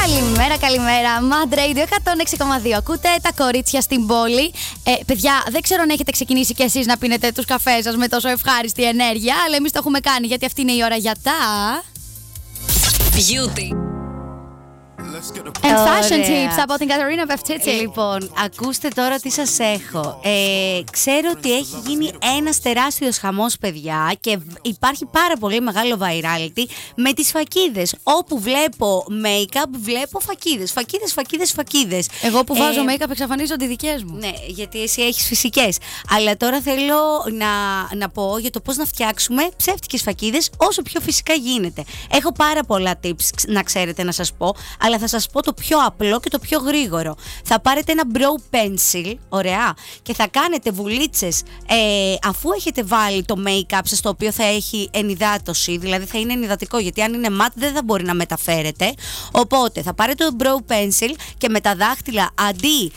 Καλημέρα. Mad Radio 106,2. Ακούτε τα κορίτσια στην πόλη. Παιδιά, δεν ξέρω αν έχετε ξεκινήσει κι εσείς να πίνετε τους καφές σας με τόσο ευχάριστη ενέργεια, αλλά εμείς το έχουμε κάνει γιατί αυτή είναι η ώρα για τα Beauty and fashion tips από την Κατερίνα Πευτίτσι. Λοιπόν, ακούστε τώρα τι σας έχω. Ξέρω ότι έχει γίνει ένας τεράστιος χαμός, παιδιά, και υπάρχει πάρα πολύ μεγάλο virality με τις φακίδες. Όπου βλέπω make-up, βλέπω φακίδες. Εγώ που βάζω make-up εξαφανίζονται οι δικές μου. Ναι, γιατί εσύ έχεις φυσικές. Αλλά τώρα θέλω να πω για το πώς να φτιάξουμε ψεύτικες φακίδες όσο πιο φυσικά γίνεται. Έχω πάρα πολλά tips, να ξέρετε, να σας πω, αλλά θα σας πω το πιο απλό και το πιο γρήγορο. Θα πάρετε ένα brow pencil, ωραία, και θα κάνετε βουλίτσες αφού έχετε βάλει το make-up σας, το οποίο θα έχει ενυδάτωση, δηλαδή θα είναι ενυδατικό, γιατί αν είναι matte δεν θα μπορεί να μεταφέρετε. Οπότε θα πάρετε το brow pencil και με τα δάχτυλα, αντί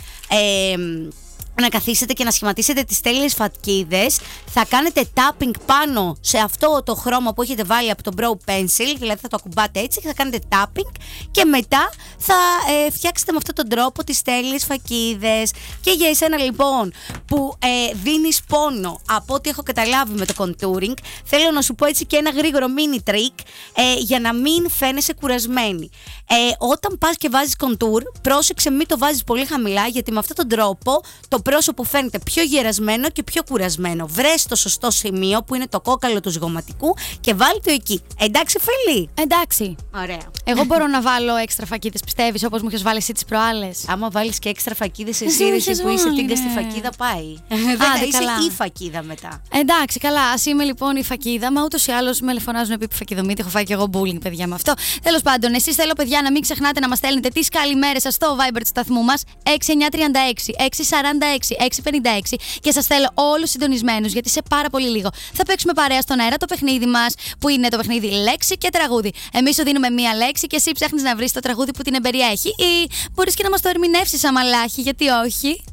να καθίσετε και να σχηματίσετε τις τέλειες φακίδες, θα κάνετε tapping πάνω σε αυτό το χρώμα που έχετε βάλει από το brow pencil, δηλαδή θα το ακουμπάτε έτσι και θα κάνετε tapping και μετά θα φτιάξετε με αυτόν τον τρόπο τις τέλειες φακίδες. Και για εσένα λοιπόν που δίνεις πόνο από ό,τι έχω καταλάβει με το contouring, θέλω να σου πω έτσι και ένα γρήγορο mini trick για να μην φαίνεσαι κουρασμένη. Όταν πας και βάζεις contour, πρόσεξε μην το βάζεις πολύ χαμηλά, γιατί με αυτόν τον τρόπο το πρόσωπο φαίνεται πιο γερασμένο και πιο κουρασμένο. Βρες το σωστό σημείο που είναι το κόκαλο του ζυγωματικού και βάλει το εκεί. Εντάξει, φίλοι? Εντάξει. Ωραία. Εγώ μπορώ να βάλω έξτρα φακίδες, πιστεύεις, όπως μου είχες βάλει εσύ τις προάλλες? Άμα βάλεις και έξτρα φακίδες, εσύ που είσαι τίγκα στη φακίδα, πάει. Δεν θα είσαι η φακίδα μετά. Εντάξει, καλά. Ας είμαι λοιπόν η φακίδα, μα ούτως ή άλλως με φωνάζουν επί φακιδομήτη. Έχω φάει και εγώ bullying, παιδιά, με αυτό. Τέλος πάντων, εσείς θέλω, παιδιά, να μην ξεχνάτε να μας στέλνετε τις καλημέρες σας στο Viber του σταθμού μας 6936 646 656 και σας θέλω όλους συντονισμένους, γιατί σε πάρα πολύ λίγο θα παίξουμε παρέα στον αέρα το παιχνίδι μας, που είναι το παιχνίδι λέξη και τραγούδι. Εμείς σου δίνουμε μία λέξη και εσύ ψάχνεις να βρεις το τραγούδι που την εμπεριέχει, ή μπορείς και να μας το ερμηνεύσεις αμαλάχη, γιατί όχι?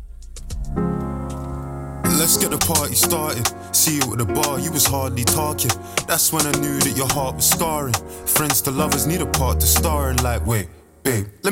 Let's get the party started. See you at the bar, you was hardly talking. That's when I knew that your heart was scarring. Friends to lovers need a part to star in, like, wait, babe.